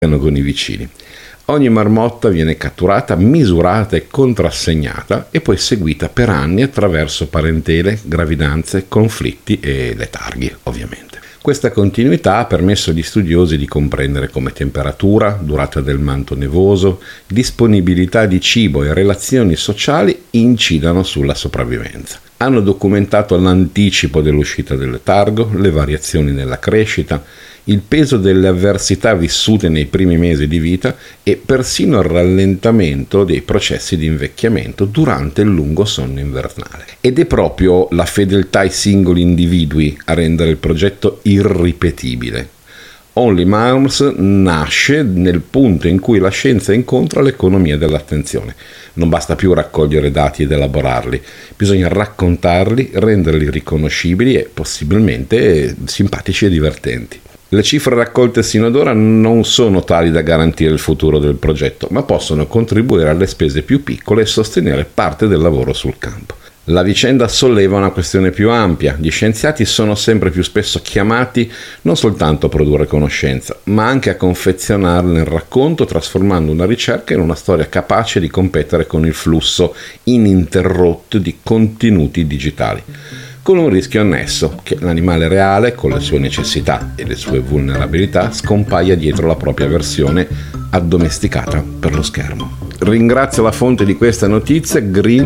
con i vicini. Ogni marmotta viene catturata, misurata e contrassegnata e poi seguita per anni attraverso parentele, gravidanze, conflitti e letarghi, ovviamente. Questa continuità ha permesso agli studiosi di comprendere come temperatura, durata del manto nevoso, disponibilità di cibo e relazioni sociali incidano sulla sopravvivenza. Hanno documentato l'anticipo dell'uscita del letargo, le variazioni nella crescita, il peso delle avversità vissute nei primi mesi di vita e persino il rallentamento dei processi di invecchiamento durante il lungo sonno invernale. Ed è proprio la fedeltà ai singoli individui a rendere il progetto irripetibile. Only Marms nasce nel punto in cui la scienza incontra l'economia dell'attenzione. Non basta più raccogliere dati ed elaborarli, bisogna raccontarli, renderli riconoscibili e possibilmente simpatici e divertenti. Le cifre raccolte sino ad ora non sono tali da garantire il futuro del progetto, ma possono contribuire alle spese più piccole e sostenere parte del lavoro sul campo. La vicenda solleva una questione più ampia. Gli scienziati sono sempre più spesso chiamati non soltanto a produrre conoscenza, ma anche a confezionarla nel racconto, trasformando una ricerca in una storia capace di competere con il flusso ininterrotto di contenuti digitali. Con un rischio annesso, che l'animale reale, con le sue necessità e le sue vulnerabilità, scompaia dietro la propria versione addomesticata per lo schermo. Ringrazio la fonte di questa notizia,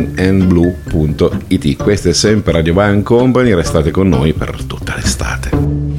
greenandblue.it. Questa è sempre Radio Biocompany, restate con noi per tutta l'estate.